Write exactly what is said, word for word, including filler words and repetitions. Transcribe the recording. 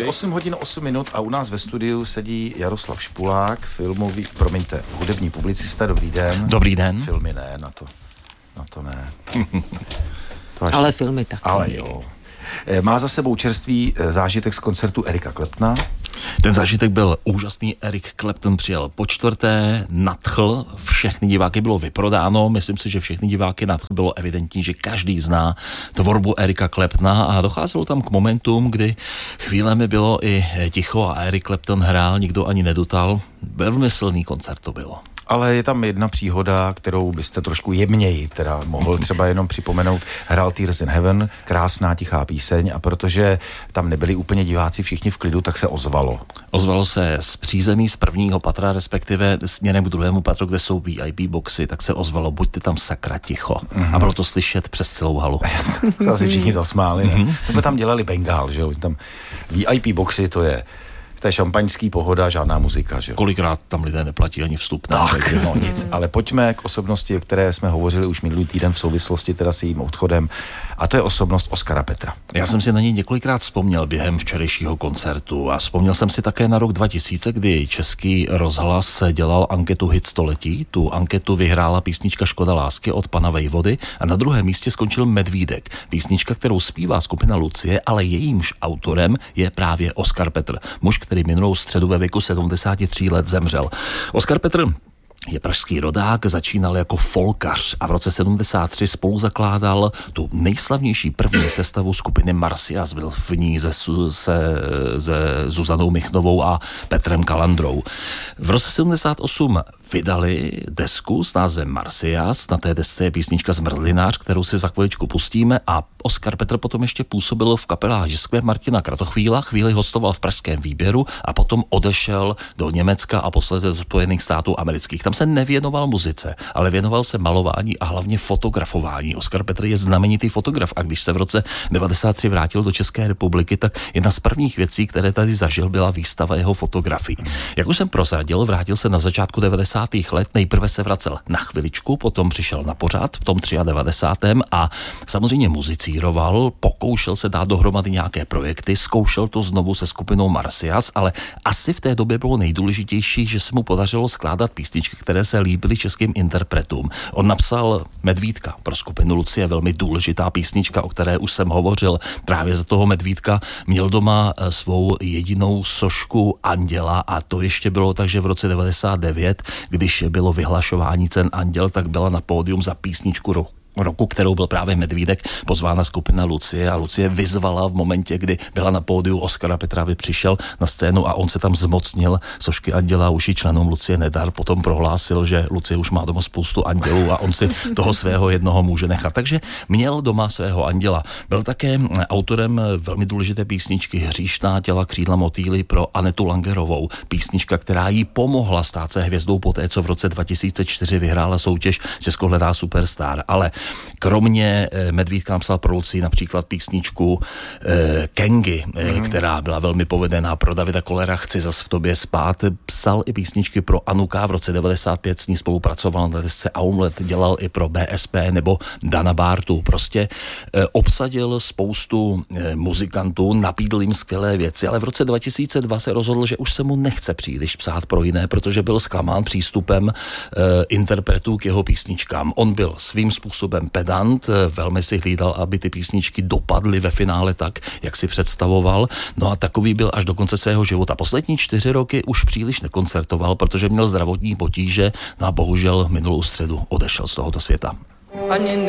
Je osm hodin osm minut a u nás ve studiu sedí Jaroslav Špulák, filmový, promiňte, hudební publicista. Dobrý den. Dobrý den. Filmy ne, na to, na to ne. To až... Ale filmy taky. Ale jo. Má za sebou čerstvý zážitek z koncertu Erika Claptona. Ten zážitek byl úžasný. Eric Clapton přijel po čtvrté, nadchl, všechny diváky bylo vyprodáno, myslím si, že všechny diváky nadchl, bylo evidentní, že každý zná tvorbu Erika Claptona a docházelo tam k momentům, kdy chvílemi bylo i ticho a Eric Clapton hrál, nikdo ani nedotal. Velmi silný koncert to bylo. Ale je tam jedna příhoda, kterou byste trošku jemněji teda mohl třeba jenom připomenout. Hrál Tears in Heaven, krásná tichá píseň, a protože tam nebyli úplně diváci všichni v klidu, tak se ozvalo. Ozvalo se z přízemí z prvního patra, respektive směrem k druhému patru, kde jsou V I P boxy, tak se ozvalo, buďte tam sakra ticho. Mm-hmm. A bylo to slyšet přes celou halu. Se asi všichni zasmáli. Mm-hmm. Nebo tam dělali Bengál, že jo? Tam V I P boxy, to je To je šampaňský, pohoda, žádná muzika, že jo? Kolikrát tam lidé neplatí ani vstup. Tak, takže no nic. Ale pojďme k osobnosti, o které jsme hovořili už minulý týden v souvislosti teda s jejím odchodem. A to je osobnost Oskara Petra. Já jsem si na něj několikrát vzpomněl během včerejšího koncertu a vzpomněl jsem si také na rok dva tisíce, kdy Český rozhlas dělal anketu Hit století. Tu anketu vyhrála písnička Škoda lásky od pana Vejvody a na druhém místě skončil Medvídek. Písnička, kterou zpívá skupina Lucie, ale jejímž autorem je právě Oskar Petr. Muž, který minulou středu ve věku sedmdesáti tří let zemřel. Oskar Petr je pražský rodák, začínal jako folkař a v roce sedmdesát tři spoluzakládal tu nejslavnější první sestavu skupiny Marsyas. Byl v ní se, se, se Zuzanou Michnovou a Petrem Kalandrou. V roce sedmdesát osm vydali desku s názvem Marsyas. Na té desce je písnička Zmrzlinář, kterou si za chviličku pustíme, a Oskar Petr potom ještě působil v kapelách Žiskve Martina Kratochvíla, chvíli hostoval v pražském Výběru a potom odešel do Německa a posléze do Spojených států amerických. Tam se nevěnoval muzice, ale věnoval se malování a hlavně fotografování. Oskar Petr je znamenitý fotograf a když se v roce devadesát tři vrátil do České republiky, tak jedna z prvních věcí, které tady zažil, byla výstava jeho fotografií. Jak už jsem prozradil, vrátil se na začátku devadesátých let, nejprve se vracel na chviličku, potom přišel na pořad v tom devadesátém třetím a samozřejmě muzicíroval, pokoušel se dát dohromady nějaké projekty, zkoušel to znovu se skupinou Marsyas, ale asi v té době bylo nejdůležitější, že se mu podařilo skládat písničky, které se líbily českým interpretům. On napsal Medvídka pro skupinu Lucie, velmi důležitá písnička, o které už jsem hovořil. Právě za toho Medvídka měl doma svou jedinou sošku Anděla a to ještě bylo tak, že v roce devadesát devět, když bylo vyhlašování cen Anděl, tak byla na pódium za písničku roku. roku, kterou byl právě Medvídek, pozvána skupina Lucie a Lucie vyzvala v momentě, kdy byla na pódiu Oskara Petra, aby přišel na scénu a on se tam zmocnil sošky Anděla, už i členům Lucie nedal, potom prohlásil, že Lucie už má doma spoustu andělů a on si toho svého jednoho může nechat. Takže měl doma svého anděla. Byl také autorem velmi důležité písničky Hříšná těla křídla motýly pro Anetu Langerovou. Písnička, která jí pomohla stát se hvězdou poté, co v roce dva tisíce čtyři vyhrála soutěž Česko hledá superstar. Ale kromě Medvídka psal pro Lucii například písničku eh, Kengy, eh, mm. která byla velmi povedená, pro Davida Kollera Chci zas v tobě spát. Psal i písničky pro Anuka, v roce devadesát pět s ní spolupracoval na desce Aumlet, dělal i pro B S P nebo Dana Bartu. Prostě eh, obsadil spoustu eh, muzikantů, nabídl jim skvělé věci, ale v roce dva tisíce dva se rozhodl, že už se mu nechce příliš psát pro jiné, protože byl zklamán přístupem eh, interpretů k jeho písničkám. On byl svým způsobem pedant, velmi si hlídal, aby ty písničky dopadly ve finále tak, jak si představoval. No a takový byl až do konce svého života. Poslední čtyři roky už příliš nekoncertoval, protože měl zdravotní potíže, no a bohužel minulou středu odešel z tohoto světa. Ani